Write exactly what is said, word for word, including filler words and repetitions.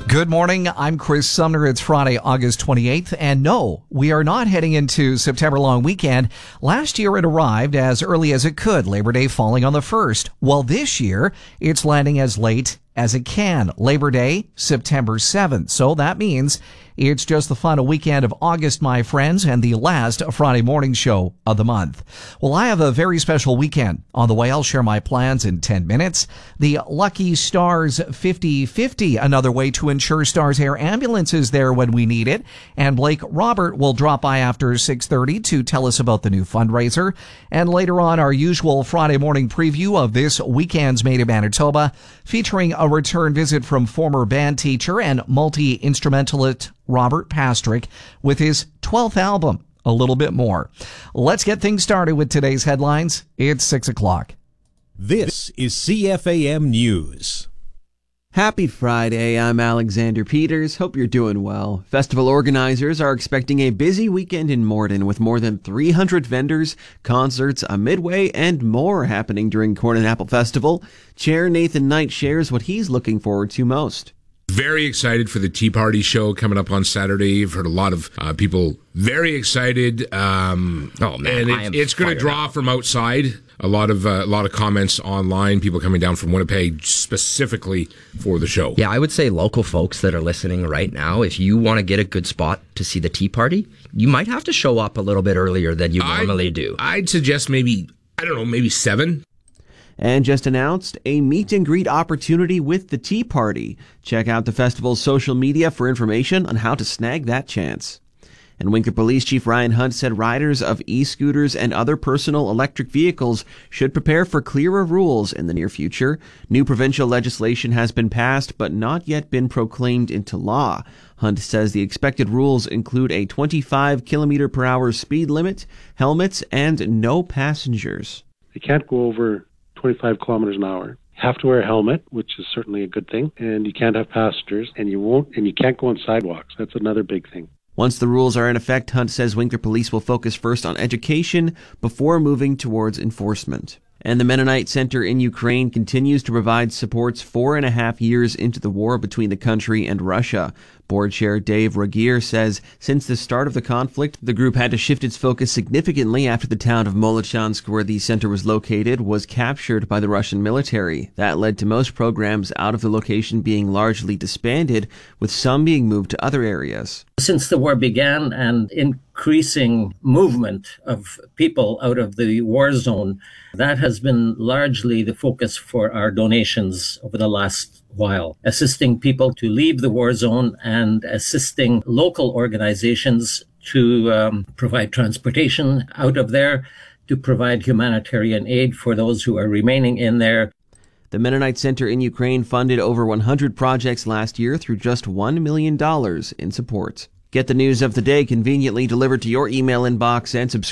Good morning. I'm Chris Sumner. It's Friday, August twenty-eighth. And no, we are not heading into September long weekend. Last year it arrived as early as it could, Labor Day falling on the first. Well, this year it's landing as late as it can. Labor Day, September seventh. So that means it's just the final weekend of August, my friends, and the last Friday morning show of the month. Well, I have a very special weekend on the way. I'll share my plans in ten minutes. The Lucky Stars fifty fifty, another way to ensure Stars Air Ambulance is there when we need it. And Blake Robert will drop by after six thirty to tell us about the new fundraiser. And later on, our usual Friday morning preview of this weekend's Made in Manitoba, featuring a return visit from former band teacher and multi-instrumentalist Robert Pastrick with his twelfth album, A Little Bit More. Let's get things started with today's headlines. It's six o'clock. This is C F A M News. Happy Friday. I'm Alexander Peters. Hope you're doing well. Festival organizers are expecting a busy weekend in Morden with more than three hundred vendors, concerts, a midway, and more happening during Corn and Apple Festival. Chair Nathan Knight shares what he's looking forward to most. Very excited for the Tea Party show coming up on Saturday. I've heard a lot of uh, people very excited. Um, oh man, and it, it's going to draw up. from outside. A lot of uh, a lot of comments online. People coming down from Winnipeg specifically for the show. Yeah, I would say local folks that are listening right now, if you want to get a good spot to see the Tea Party, you might have to show up a little bit earlier than you normally I'd, do. I'd suggest maybe I don't know, maybe seven. And just announced a meet and greet opportunity with the Tea Party. Check out the festival's social media for information on how to snag that chance. And Winkler Police Chief Ryan Hunt said riders of e-scooters and other personal electric vehicles should prepare for clearer rules in the near future. New provincial legislation has been passed but not yet been proclaimed into law. Hunt says the expected rules include a twenty-five kilometer per hour speed limit, helmets, and no passengers. They can't go over twenty-five kilometers an hour. You have to wear a helmet, which is certainly a good thing, and you can't have passengers, and you won't, and you can't go on sidewalks. That's another big thing. Once the rules are in effect, Hunt says Winkler Police will focus first on education before moving towards enforcement. And the Mennonite Center in Ukraine continues to provide supports four and a half years into the war between the country and Russia. Board Chair Dave Regier says since the start of the conflict, the group had to shift its focus significantly after the town of Molochansk, where the center was located, was captured by the Russian military. That led to most programs out of the location being largely disbanded, with some being moved to other areas. Since the war began and increasing movement of people out of the war zone, that has been largely the focus for our donations over the last while, assisting people to leave the war zone and assisting local organizations to um, provide transportation out of there, to provide humanitarian aid for those who are remaining in there. The Mennonite Center in Ukraine funded over one hundred projects last year through just one million dollars in support. Get the news of the day conveniently delivered to your email inbox and subscribe